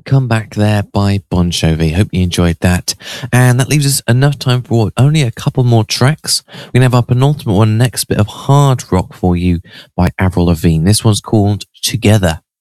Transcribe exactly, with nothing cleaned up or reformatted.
Come Back There by Bon Jovi. Hope you enjoyed that. And that leaves us enough time for only a couple more tracks. We're going to have our penultimate one next, bit of hard rock for you by Avril Lavigne. This one's called Together.